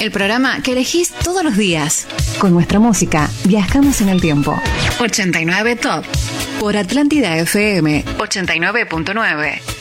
El programa que elegís todos los días. Con nuestra música viajamos en el tiempo. 89 Top. Por Atlántida FM 89.9.